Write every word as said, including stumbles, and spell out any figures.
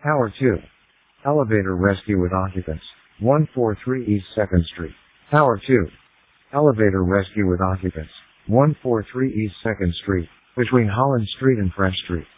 Tower two. Elevator rescue with occupants. one forty-three East second Street. Tower two. Elevator rescue with occupants. one forty-three East second Street, between Holland Street and Fresh Street.